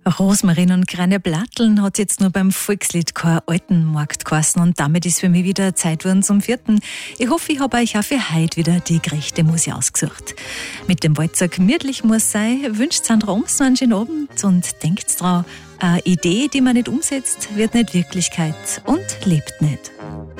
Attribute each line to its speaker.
Speaker 1: Rosmarin und kleine Blatteln hat jetzt nur beim Volksliedchor Altenmarkt geheißen und damit ist für mich wieder Zeit geworden zum 4. Ich hoffe, ich habe euch auch für heute wieder die gerechte Musik ausgesucht. Mit dem Walzer gemütlich muss sein, wünscht Sandra Oms noch einen schönen Abend und denkt dran, eine Idee, die man nicht umsetzt, wird nicht Wirklichkeit und lebt nicht.